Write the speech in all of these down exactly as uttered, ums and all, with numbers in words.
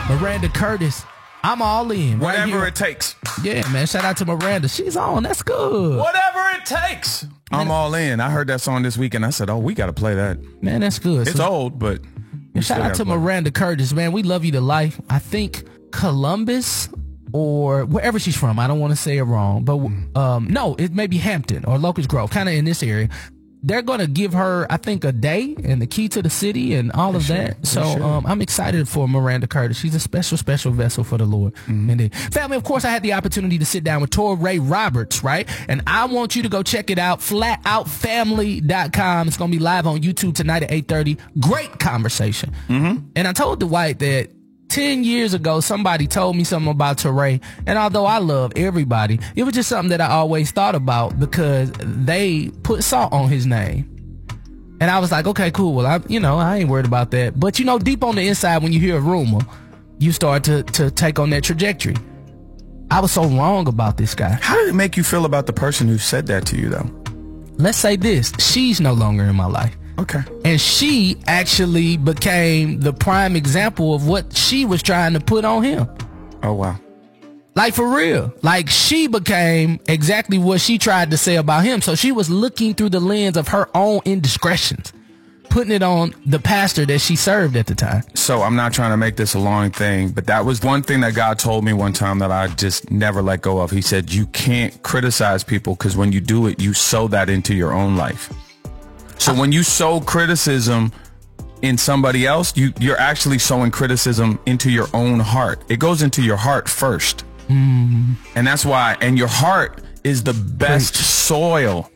Miranda Curtis. I'm all in. Right Whatever here. it takes. Yeah, man. Shout out to Miranda. She's on. That's good. Whatever it takes. I'm all in. I heard that song this week and I said, oh, we got to play that. Man, that's good. It's so, old, but. Shout out to Miranda Curtis, man. We love you to life. I think Columbus or wherever she's from. I don't want to say it wrong, but um, no, it may be Hampton or Locust Grove, kind of in this area. They're going to give her, I think, a day and the key to the city and all of sure. that. So sure. um, I'm excited for Miranda Curtis. She's a special, special vessel for the Lord. Mm-hmm. And then, family, of course, I had the opportunity to sit down with Touré Roberts, right? And I want you to go check it out, flat out family dot com. It's going to be live on YouTube tonight at eight thirty. Great conversation. Mm-hmm. And I told Dwight that ten years ago, somebody told me something about Touré, and although I love everybody, it was just something that I always thought about because they put salt on his name. And I was like, okay, cool. Well, I, you know, I ain't worried about that. But, you know, deep on the inside, when you hear a rumor, you start to, to take on that trajectory. I was so wrong about this guy. How did it make you feel about the person who said that to you, though? Let's say this. She's no longer in my life. Okay. And she actually became the prime example of what she was trying to put on him. Oh, wow. Like, for real. Like, she became exactly what she tried to say about him. So she was looking through the lens of her own indiscretions, putting it on the pastor that she served at the time. So I'm not trying to make this a long thing, but that was one thing that God told me one time that I just never let go of. He said, you can't criticize people because when you do it, you sow that into your own life. So when you sow criticism in somebody else, you, you're actually sowing criticism into your own heart. It goes into your heart first. Mm. And that's why, and your heart is the best Preach. soil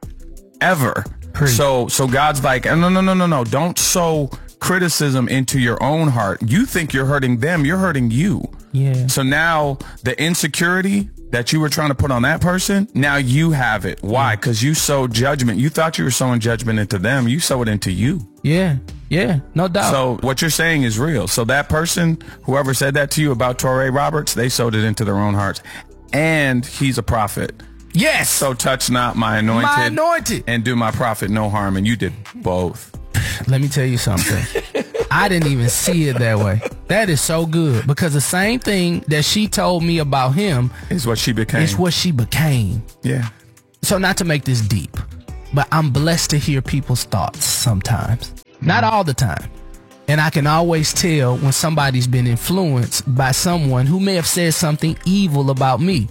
ever. Preach. So, so God's like, no, no, no, no, no. Don't sow criticism into your own heart. You think you're hurting them. You're hurting you. Yeah. So now the insecurity that you were trying to put on that person, now you have it. Why? Because you sowed judgment. You thought you were sowing judgment into them. You sow it into you. Yeah. Yeah. No doubt. So what you're saying is real. So that person, whoever said that to you about Touré Roberts, they sowed it into their own hearts. And he's a prophet. Yes. So touch not my anointed. My anointed. And do my prophet no harm. And you did both. Let me tell you something. I didn't even see it that way. That is so good because the same thing that she told me about him is what she became. Is what she became. Yeah. So not to make this deep, but I'm blessed to hear people's thoughts sometimes. Not all the time. And I can always tell when somebody's been influenced by someone who may have said something evil about me.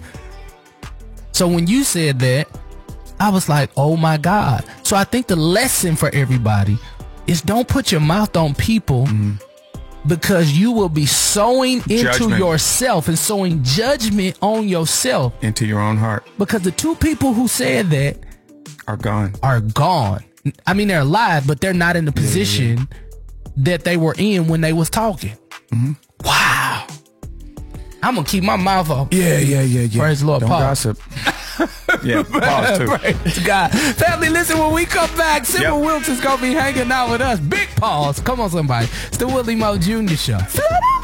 So when you said that, I was like, oh my God. So I think the lesson for everybody is don't put your mouth on people mm. because you will be sowing into judgment. yourself and sowing judgment on yourself. Into your own heart. Because the two people who said that are gone. Are gone. I mean, they're alive, but they're not in the position yeah, yeah. that they were in when they was talking. Mm-hmm. Wow. I'm going to keep my mouth off. Yeah, yeah, yeah, yeah. Praise the Lord. Don't Pause. gossip. Yeah, pause too. Praise God. Family, listen, when we come back, Simple yep. Wilkes is going to be hanging out with us. Big pause. Come on, somebody. It's the Willie Moe Junior Show.